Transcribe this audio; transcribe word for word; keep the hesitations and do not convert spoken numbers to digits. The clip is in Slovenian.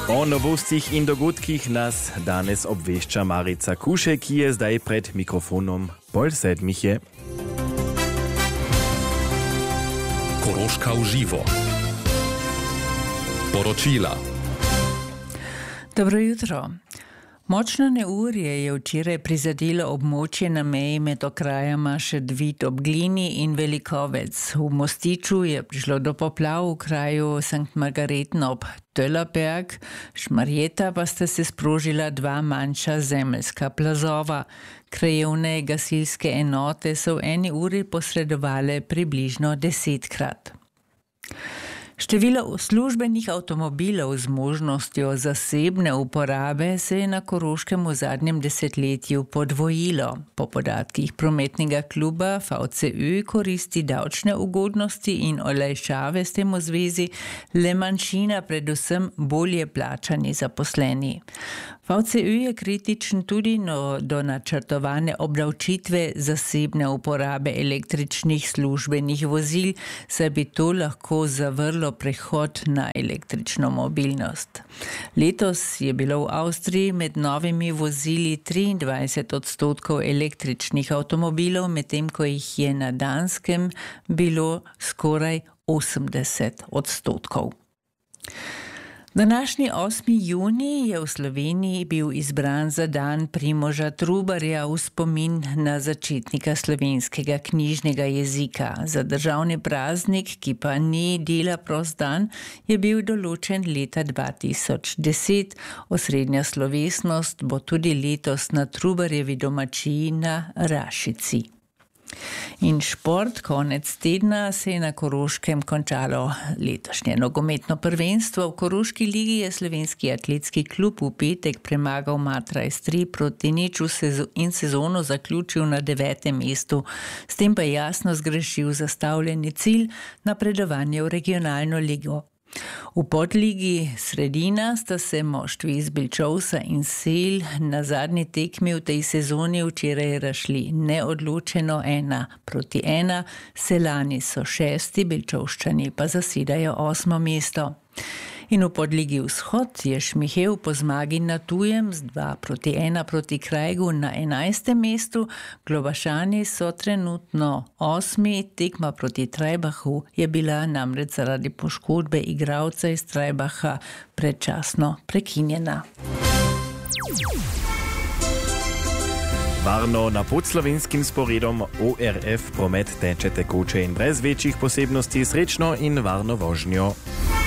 O novostih in dogodkih nas danes obvešča Marica Kušek, ki je zdaj pred mikrofonom pol sedmih je. Koroška v živo. Poročila. Dobro jutro. Močno neurje je včeraj prizadelo območje na meji med okrajama Šedvit ob Glini in Velikovec. V Mostiču je prišlo do poplav v kraju Sankt Margaretno ob Töllerberg, Šmarjeta pa sta se sprožila dva manjša zemeljska plazova. Krajevne gasilske enote so v eni uri posredovale približno desetkrat. Število službenih avtomobilov z možnostjo zasebne uporabe se je na Koroškem v zadnjem desetletju podvojilo. Po podatkih prometnega kluba V C Ö koristi davčne ugodnosti in olajšave s tem v zvezi le manjšina, predvsem bolje plačani zaposleni. V C Ö je kritičen tudi no, do načrtovane obdavčitve zasebne uporabe električnih službenih vozil, saj bi to lahko zavrlo prehod na električno mobilnost. Letos je bilo v Avstriji med novimi vozili triindvajset odstotkov električnih avtomobilov, medtem ko jih je na Danskem bilo skoraj osemdeset odstotkov. Današnji osmi junij je v Sloveniji bil izbran za dan Primoža Trubarja v spomin na začetnika slovenskega knjižnega jezika. Za državni praznik, ki pa ni dela prost dan, je bil določen leta dva tisoč deset. Osrednja slovesnost bo tudi letos na Trubarjevi domačiji na Rašici. In šport, konec tedna se je na Koroškem končalo letošnje nogometno prvenstvo. V Koroški ligi je slovenski atletski klub v petek premagal Matrajs tri proti niču in sezono zaključil na devetem mestu. S tem pa je jasno zgrešil zastavljeni cilj napredovanja v regionalno ligo. V podligi Sredina sta se moštvi iz Bilčovsa in Sel na zadnji tekmi v tej sezoni včeraj razšli neodločeno ena proti ena. Selani so šesti, Bilčovščani pa zasedajo osmo mesto. In v podligi Vzhod je Šmihev po zmagi na tujem z dva proti ena proti Krajgu na enajstem mestu. Globašani so trenutno osmi, tekma proti Trajbachu je bila namreč zaradi poškodbe igralca iz Trajbacha predčasno prekinjena. Varno na podslovenskim sporedom O R F promet teče tekoče in brez večjih posebnosti, srečno in varno vožnjo.